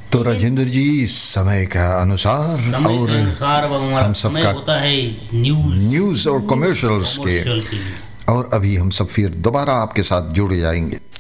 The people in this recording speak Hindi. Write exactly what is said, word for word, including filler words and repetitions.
तो राजेंद्र जी, समय का अनुसार समय और के अनुसार अब हमारा हम समय सबका होता है न्यूज न्यूज़ और कमर्शियल्स के, कमर्शियल के लिए। और अभी हम सब फिर दोबारा आपके साथ जुड़ जाएंगे।